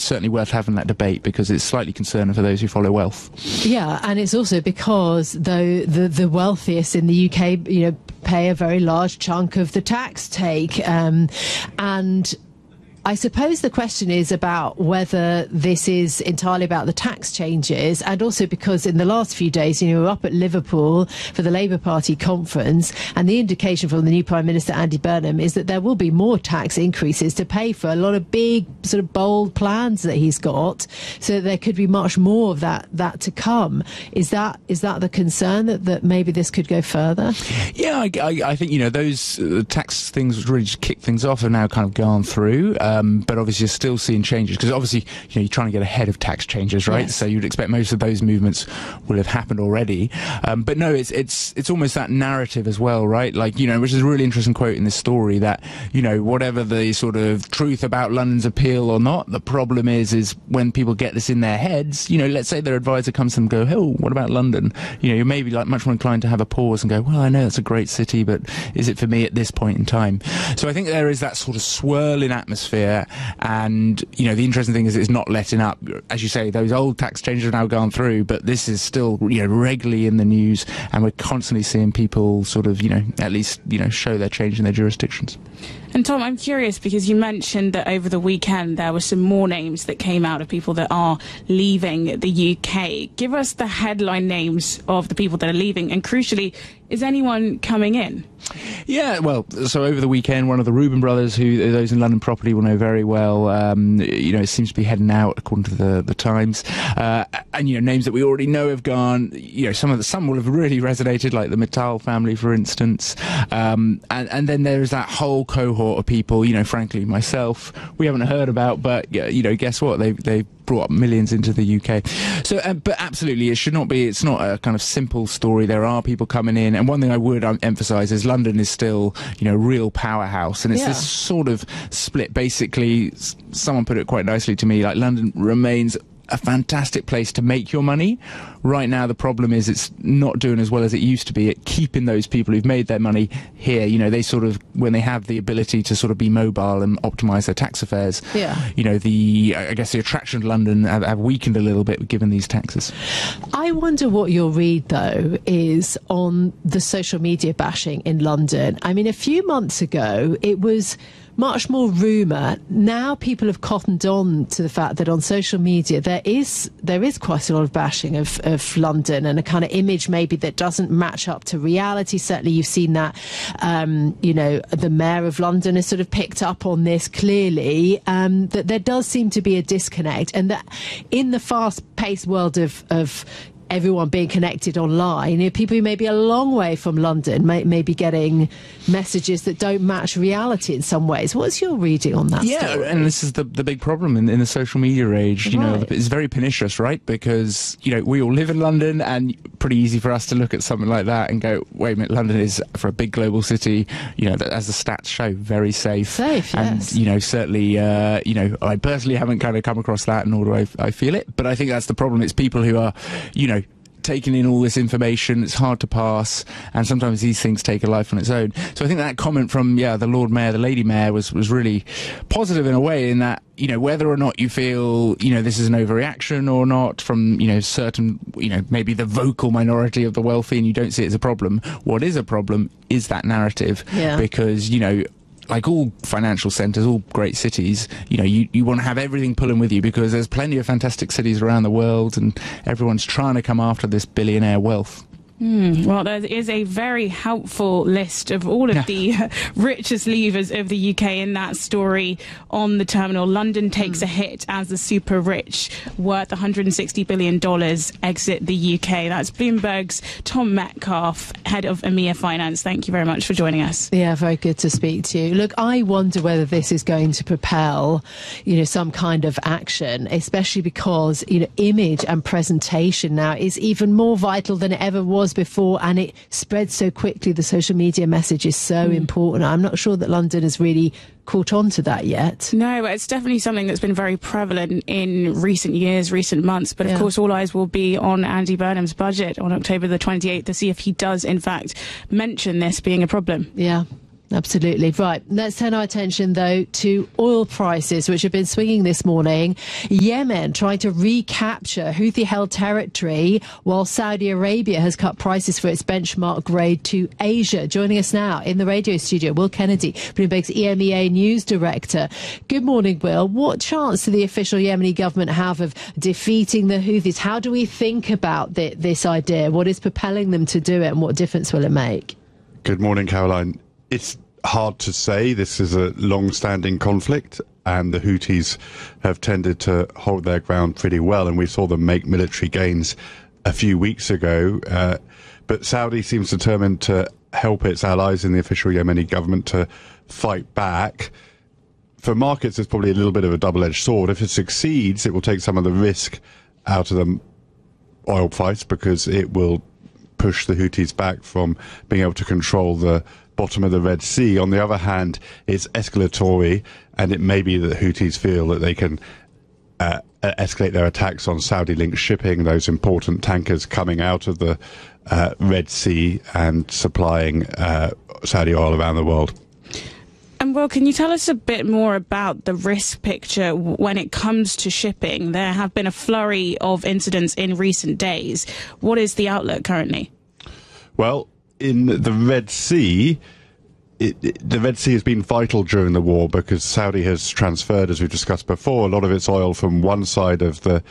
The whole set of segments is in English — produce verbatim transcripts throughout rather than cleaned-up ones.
certainly worth having that debate because it's slightly concerning for those who follow wealth. Yeah, and it's also because though the the wealthiest in the U K, you know, pay a very large chunk of the tax take, um, and I suppose the question is about whether this is entirely about the tax changes, and also because in the last few days, you know, we were up at Liverpool for the Labour Party conference, and the indication from the new Prime Minister, Andy Burnham, is that there will be more tax increases to pay for a lot of big, sort of bold plans that he's got. So there could be much more of that that to come. Is that is that the concern that, that maybe this could go further? Yeah, I, I, I think, you know, those uh, tax things which really just kick things off have now kind of gone through. Um, but obviously you're still seeing changes because obviously, you know, you're trying to get ahead of tax changes, right? Yes. So you'd expect most of those movements will have happened already. Um, but no, it's it's it's almost that narrative as well, right? Like, you know, which is a really interesting quote in this story that, you know, whatever the sort of truth about London's appeal or not, the problem is, is when people get this in their heads, you know, let's say their advisor comes to them and go, oh, what about London? You know, you're maybe like much more inclined to have a pause and go, well, I know it's a great city, but is it for me at this point in time? So I think there is that sort of swirling atmosphere. And, you know, the interesting thing is it's not letting up. As you say, those old tax changes have now gone through, but this is still, you know, regularly in the news, and we're constantly seeing people sort of, you know, at least, you know, show their change in their jurisdictions. And Tom, I'm curious because you mentioned that over the weekend there were some more names that came out of people that are leaving the U K. Give us the headline names of the people that are leaving, and crucially, is anyone coming in? Yeah, well, so over the weekend, one of the Reuben brothers, who those in London property will know very well, um, you know, seems to be heading out, according to the the Times. Uh, and, you know, names that we already know have gone. You know, some of the, some will have really resonated, like the Mittal family, for instance. Um, and, and then there's that whole cohort of people, you know, frankly, myself, we haven't heard about, but, you know, guess what? They they brought up millions into the U K. So, uh, but absolutely, it should not be, it's not a kind of simple story. There are people coming in. And one thing I would um, emphasise is London is still, you know, a real powerhouse. And it's yeah. this sort of split. Basically, someone put it quite nicely to me, like London remains a fantastic place to make your money. Right now, the problem is it's not doing as well as it used to be at keeping those people who've made their money here. You know, they sort of, when they have the ability to sort of be mobile and optimise their tax affairs, yeah. you know, the, I guess the attraction of London have, have weakened a little bit given these taxes. I wonder what your read, though, is on the social media bashing in London. I mean, a few months ago, it was much more rumour. Now people have cottoned on to the fact that on social media there is there is quite a lot of bashing of, of London, and a kind of image maybe that doesn't match up to reality. Certainly you've seen that, um, you know, the Mayor of London has sort of picked up on this clearly, um, that there does seem to be a disconnect, and that in the fast-paced world of, of everyone being connected online, you know, people who may be a long way from London may, may be getting messages that don't match reality in some ways. What's your reading on that yeah, story? And this is the the big problem in, in the social media age. You right. know, it's very pernicious, right? Because, you know, we all live in London, and pretty easy for us to look at something like that and go, wait a minute, London is, for a big global city, you know, as the stats show, very safe. Safe, and, yes. you know, certainly, uh, you know, I personally haven't kind of come across that, nor do I, I feel it. But I think that's the problem. It's people who are, you know, taking in all this information. It's hard to pass, and sometimes these things take a life on its own. So I think that comment from yeah the Lord Mayor, the Lady Mayor, was was really positive in a way, in that, you know, whether or not you feel, you know, this is an overreaction or not from, you know, certain, you know, maybe the vocal minority of the wealthy, and you don't see it as a problem, what is a problem is that narrative. Yeah. Because, you know, like all financial centres, all great cities, you know, you, you want to have everything pulling with you, because there's plenty of fantastic cities around the world, and everyone's trying to come after this billionaire wealth. Mm, well, there is a very helpful list of all of yeah. the uh, richest leavers of the U K in that story on the terminal. London takes mm. a hit as the super rich, worth one hundred sixty billion dollars, exit the U K. That's Bloomberg's Tom Metcalfe, head of EMEA Finance. Thank you very much for joining us. Yeah, very good to speak to you. Look, I wonder whether this is going to propel, you know, some kind of action, especially because, you know, image and presentation now is even more vital than it ever was before, and it spreads so quickly. The social media message is so mm. important. I'm not sure that London has really caught on to that yet. No, it's definitely something that's been very prevalent in recent years, recent months. But of yeah. course, all eyes will be on Andy Burnham's budget on October the twenty-eighth to see if he does, in fact, mention this being a problem. Yeah. Absolutely. Right. Let's turn our attention, though, to oil prices, which have been swinging this morning. Yemen trying to recapture Houthi-held territory, while Saudi Arabia has cut prices for its benchmark grade to Asia. Joining us now in the radio studio, Will Kennedy, Bloomberg's E M E A News Director. Good morning, Will. What chance do the official Yemeni government have of defeating the Houthis? How do we think about the, this idea? What is propelling them to do it, and what difference will it make? Good morning, Caroline. It's hard to say. This is a long-standing conflict, and the Houthis have tended to hold their ground pretty well, and we saw them make military gains a few weeks ago. Uh, but Saudi seems determined to help its allies in the official Yemeni government to fight back. For markets, it's probably a little bit of a double-edged sword. If it succeeds, it will take some of the risk out of the oil price, because it will push the Houthis back from being able to control the bottom of the Red Sea. On the other hand, it's escalatory, and it may be that the Houthis feel that they can uh, escalate their attacks on Saudi-linked shipping, those important tankers coming out of the uh, Red Sea and supplying uh, Saudi oil around the world. And well, can you tell us a bit more about the risk picture when it comes to shipping? There have been a flurry of incidents in recent days. What is the outlook currently? Well, in the Red Sea, it, it, the Red Sea has been vital during the war, because Saudi has transferred, as we've discussed before, a lot of its oil from one side of the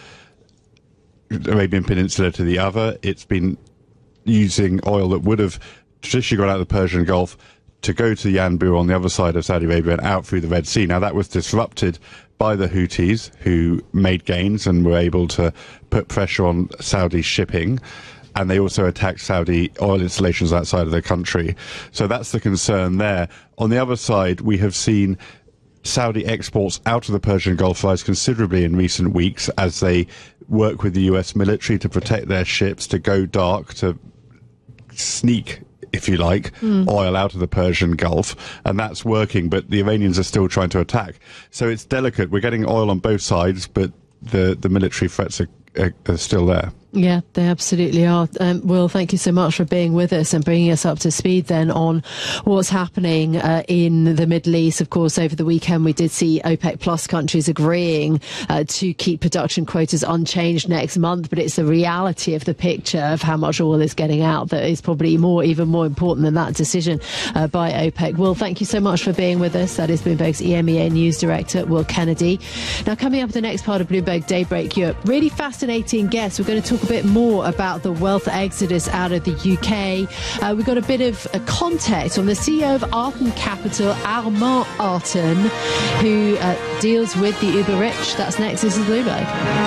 Arabian Peninsula to the other. It's been using oil that would have traditionally gone out of the Persian Gulf to go to the Yanbu on the other side of Saudi Arabia and out through the Red Sea. Now, that was disrupted by the Houthis, who made gains and were able to put pressure on Saudi shipping. And they also attacked Saudi oil installations outside of the country. So that's the concern there. On the other side, we have seen Saudi exports out of the Persian Gulf rise considerably in recent weeks, as they work with the U S military to protect their ships, to go dark, to sneak, if you like, mm. oil out of the Persian Gulf, and that's working, but the Iranians are still trying to attack. So it's delicate. We're getting oil on both sides, but the, the military threats are, are, are still there. Yeah, they absolutely are. Um, Will, thank you so much for being with us and bringing us up to speed then on what's happening uh, in the Middle East. Of course, over the weekend we did see OPEC Plus countries agreeing uh, to keep production quotas unchanged next month, but it's the reality of the picture of how much oil is getting out that is probably more, even more important than that decision uh, by OPEC. Will, thank you so much for being with us. That is Bloomberg's E M E A News Director, Will Kennedy. Now, coming up in the next part of Bloomberg Daybreak Europe, really fascinating guests. We're going to talk a bit more about the wealth exodus out of the U K. Uh, we've got a bit of a context on the C E O of Arten Capital, Armand Arten, who uh, deals with the uber rich. That's next. This is Bloomberg.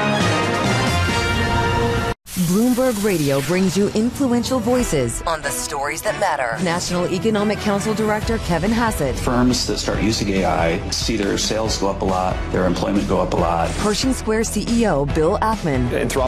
Bloomberg Radio brings you influential voices on the stories that matter. National Economic Council Director Kevin Hassett. Firms that start using A I see their sales go up a lot, their employment go up a lot. Pershing Square C E O Bill Ackman. And throughout